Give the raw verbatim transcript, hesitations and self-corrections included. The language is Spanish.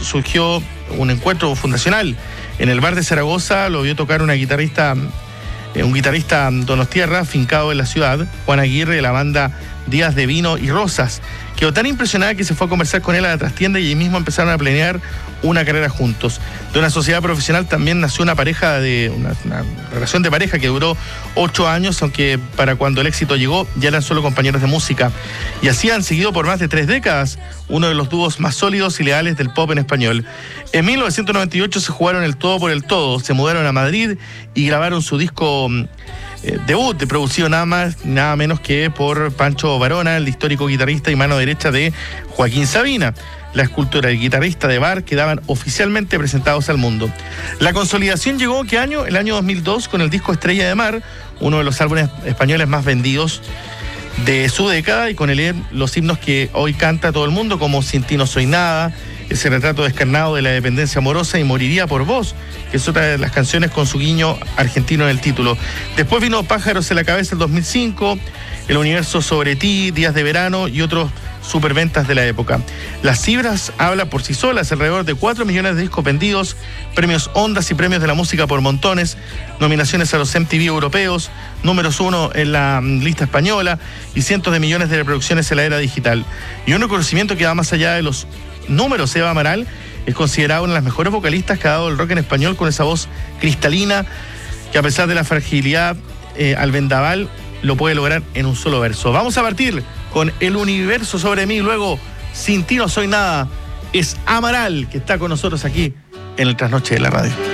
surgió un encuentro fundacional. En el bar de Zaragoza lo vio tocar una guitarrista, eh, un guitarrista donostiarra, fincado en la ciudad, Juan Aguirre, de la banda Días de Vino y Rosas. Quedó tan impresionada que se fue a conversar con él a la trastienda y ahí mismo empezaron a planear una carrera juntos. De una sociedad profesional también nació una pareja de una, una relación de pareja que duró ocho años, aunque para cuando el éxito llegó ya eran solo compañeros de música. Y así han seguido por más de tres décadas, uno de los dúos más sólidos y leales del pop en español. En mil novecientos noventa y ocho se jugaron el todo por el todo, se mudaron a Madrid y grabaron su disco eh, debut, producido nada más, nada menos que por Pancho Varona, el histórico guitarrista y mano derecha de Joaquín Sabina. La escultura del guitarrista de bar quedaban oficialmente presentados al mundo. La consolidación llegó, ¿qué año? El año dos mil dos, con el disco Estrella de Mar, uno de los álbumes españoles más vendidos de su década, y con el, los himnos que hoy canta todo el mundo, como Sin ti no soy nada, ese retrato descarnado de la dependencia amorosa, y Moriría por vos, que es otra de las canciones con su guiño argentino en el título. Después vino Pájaros en la cabeza el dos mil cinco, El universo sobre ti, Días de verano y otros superventas de la época. Las cifras hablan por sí solas, alrededor de cuatro millones de discos vendidos, premios Ondas y premios de la música por montones, nominaciones a los M T V europeos, números uno en la lista española y cientos de millones de reproducciones en la era digital. Y un reconocimiento que va más allá de los números. Eva Amaral es considerada una de las mejores vocalistas que ha dado el rock en español, con esa voz cristalina que, a pesar de la fragilidad eh, al vendaval, lo puede lograr en un solo verso. Vamos a partir con El universo sobre mí, luego Sin ti no soy nada. Es Amaral, que está con nosotros aquí en el Trasnoche de la Radio.